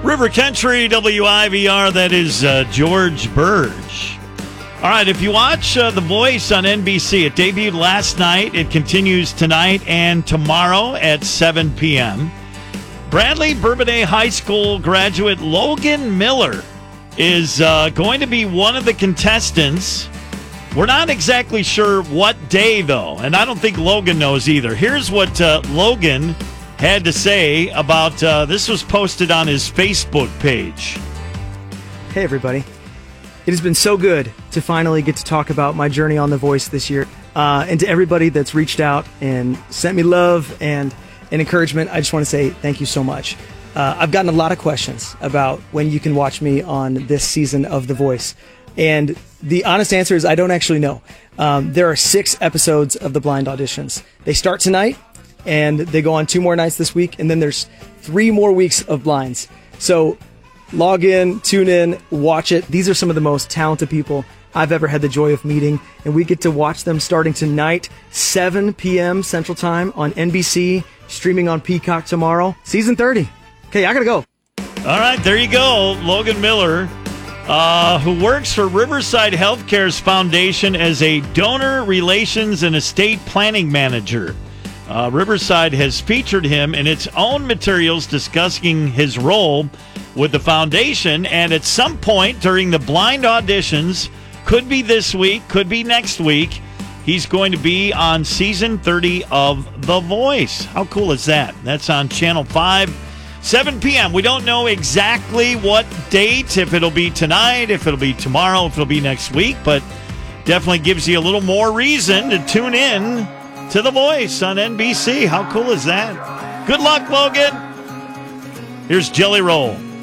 River Country, WIVR, that is George Burge. All right, if you watch The Voice on NBC, it debuted last night. It continues tonight and tomorrow at 7 p.m. Bradley Bourbonnais High School graduate Logan Miller is going to be one of the contestants. We're not exactly sure what day, though, and I don't think Logan knows either. Here's what Logan had to say about this. Was posted on his Facebook page. Hey, everybody. It has been so good to finally get to talk about my journey on The Voice this year. And to everybody that's reached out and sent me love and encouragement, I just want to say thank you so much. I've gotten a lot of questions about when you can watch me on this season of The Voice. And the honest answer is I don't actually know. There are 6 episodes of the blind auditions. They start tonight, and they go on 2 more nights this week, and then there's 3 more weeks of blinds. So log in, tune in, watch it. These are some of the most talented people I've ever had the joy of meeting, and we get to watch them starting tonight, 7 p.m. Central Time on NBC, streaming on Peacock tomorrow. Season 30. Okay, I gotta go. All right, there you go. Logan Miller, who works for Riverside Healthcare's foundation as a donor relations and estate planning manager. Riverside has featured him in its own materials discussing his role with the foundation, and at some point during the blind auditions, could be this week, could be next week, he's going to be on season 30 of The Voice. How cool is that? That's on Channel 5, 7 p.m. We don't know exactly what date, if it'll be tonight, if it'll be tomorrow, if it'll be next week, but definitely gives you a little more reason to tune in to The Voice on NBC. How cool is that? Good luck, Logan. Here's Jelly Roll.